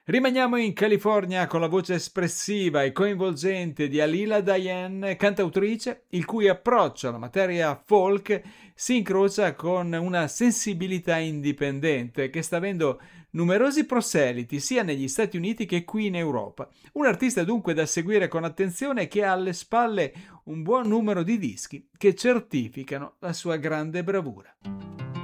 Rimaniamo in California con la voce espressiva e coinvolgente di Alila Diane, cantautrice il cui approccio alla materia folk si incrocia con una sensibilità indipendente che sta avendo numerosi proseliti sia negli Stati Uniti che qui in Europa. Un artista dunque da seguire con attenzione che ha alle spalle un buon numero di dischi che certificano la sua grande bravura.